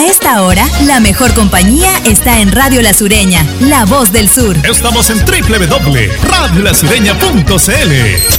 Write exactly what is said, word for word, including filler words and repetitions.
A esta hora, la mejor compañía está en Radio La Sureña, la voz del sur. Estamos en doble u doble u doble u punto radio la sureña punto c l.